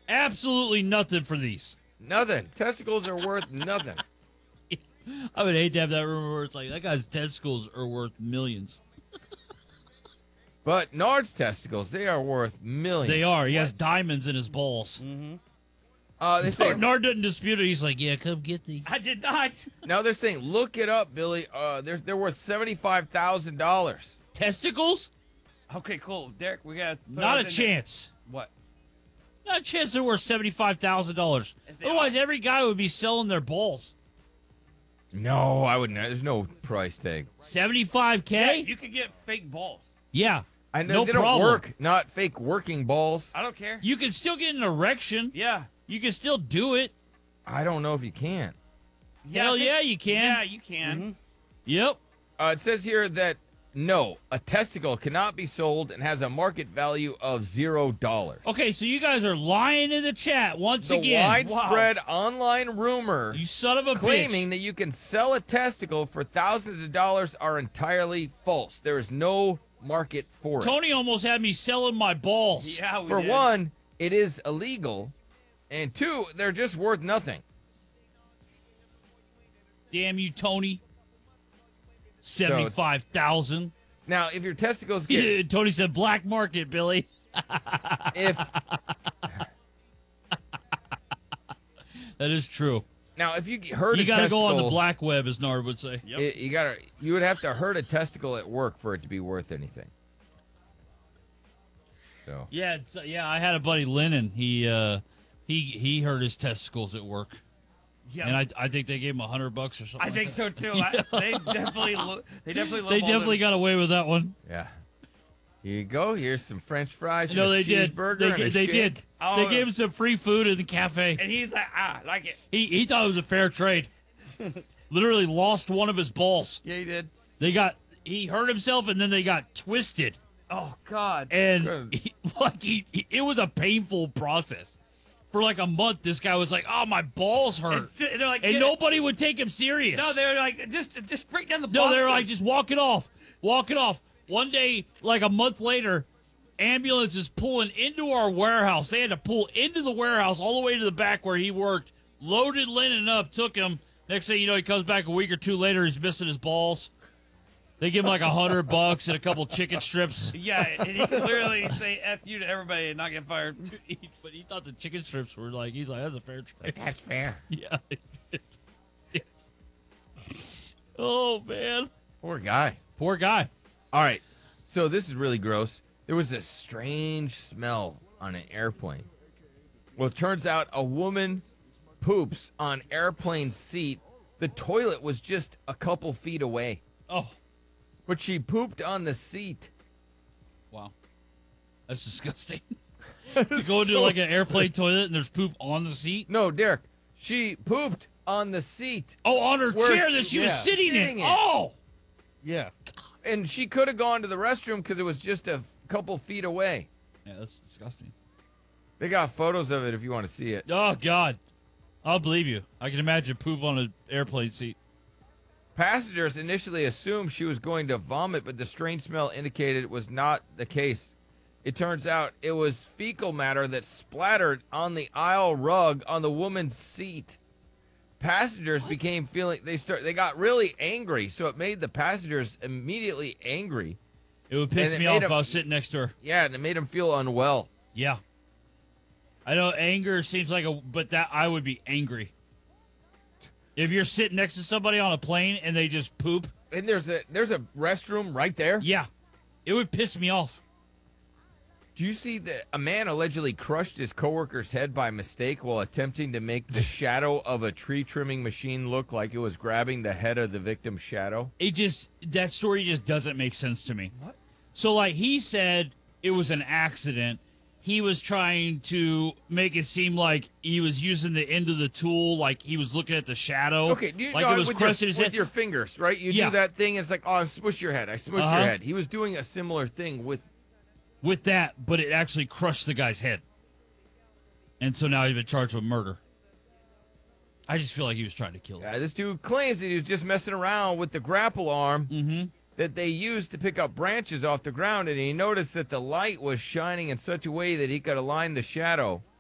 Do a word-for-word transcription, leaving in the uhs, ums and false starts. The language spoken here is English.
Absolutely nothing for these. Nothing. Testicles are worth nothing. I would hate to have that rumor where it's like, that guy's testicles are worth millions. But Nard's testicles, they are worth millions. They are. He has diamonds in his balls. Mm-hmm. Uh, they say, Nard, Nard doesn't dispute it. He's like, yeah, come get these. I did not. now they're saying, look it up, Billy. Uh, they're, they're worth seventy-five thousand dollars. Testicles? Okay, cool. Derek, we got Not a chance. There. What? Not a chance they're worth seventy-five thousand dollars. Otherwise, are. every guy would be selling their balls. No, I wouldn't. There's no price tag. seventy-five Yeah, K? you can get fake balls. Yeah. I know no they problem. don't work. Not fake working balls. I don't care. You can still get an erection. Yeah. You can still do it. I don't know if you can. yeah Hell I think- yeah, you can. Yeah, you can. Yep. Uh, it says here that no, a testicle cannot be sold and has a market value of zero dollars. Okay, so you guys are lying in the chat once The again. widespread online rumor You son of a claiming bitch. that you can sell a testicle for thousands of dollars are entirely false. There is no market for it. Tony almost had me selling my balls. Yeah, we For did. one, it is illegal, and two, they're just worth nothing. Damn you, Tony. seventy-five thousand. Now, if your testicles get Yeah, Tony said black market, Billy. if That is true. now if you hurt You a got to testicle, go on the black web, as Nard would say. Yep. it- you got to you would have to hurt a testicle at work for it to be worth anything. So Yeah, it's, uh, yeah. I had a buddy, Lennon. He uh, he he hurt his testicles at work, Yeah. and I I think they gave him a hundred bucks or something. I like think that. so too. I, they definitely, lo- they definitely, They lowballed definitely him. got away with that one. yeah, here you go. Here's some French fries. No, they here's a did. cheeseburger They, and a they shake. did. Oh. They gave him some free food in the cafe. And he's like, ah, I like it. He he thought it was a fair trade. Literally lost one of his balls. Yeah, he did. They got he hurt himself, and then they got twisted. Oh God. And Good. he, like he, he, it was a painful process. For like a month, this guy was like, "Oh, my balls hurt," And so- they're like, and yeah. nobody would take him serious. No, they're like, just, just break down the. No, they were boxes. like, just walk it off, walk it off. One day, like a month later, ambulance is pulling into our warehouse. They had to pull into the warehouse all the way to the back where he worked. Loaded Lennon up, took him. Next thing you know, he comes back a week or two later. He's missing his balls. They give him like a hundred bucks and a couple chicken strips. Yeah, and he could literally say "f you" to everybody and not get fired. But he thought the chicken strips were like, he's like, that's a fair trade. That's fair. Yeah. Oh, man. Poor guy. Poor guy. All right, so this is really gross. There was a strange smell on an airplane. Well, it turns out a woman poops on airplane seat. The toilet was just a couple feet away, Oh, but she pooped on the seat. wow. That's disgusting. To go into like an airplane toilet and there's poop on the seat. No, Derek, she pooped on the seat, Oh, on her Where- chair that she was yeah. sitting, Sitting in. in. Oh, Yeah. and she could have gone to the restroom because it was just a couple feet away. yeah, that's disgusting. They got photos of it if you want to see it. Oh God, I'll believe you. I can imagine poop on an airplane seat. Passengers initially assumed she was going to vomit, but the strange smell indicated it was not the case. It turns out it was fecal matter that splattered on the aisle rug on the woman's seat. Passengers became feeling they start they got really angry, so it made the passengers immediately angry. It would piss And it me made off if him- I was sitting next to her. Yeah, and it made them feel unwell. Yeah. I know anger seems like a, but that I would be angry. If you're sitting next to somebody on a plane and they just poop, And there's a there's a restroom right there. yeah, it would piss me off. Do you see that a man allegedly crushed his coworker's head by mistake while attempting to make the shadow of a tree trimming machine look like it was grabbing the head of the victim's shadow? It just, that story just doesn't make sense to me. What? So, like, he said it was an accident. He was trying to make it seem like he was using the end of the tool, like he was looking at the shadow. Okay, you like know, it was with, your, crushing his with head. your fingers, right? You Yeah. do that thing, it's like, oh, I smushed your head. I smushed Uh-huh. your head. He was doing a similar thing with. with that, but it actually crushed the guy's head. And so now he's been charged with murder. I just feel like he was trying to kill him. Uh, this dude claims that he was just messing around with the grapple arm Mm-hmm. that they used to pick up branches off the ground, and he noticed that the light was shining in such a way that he could align the shadow.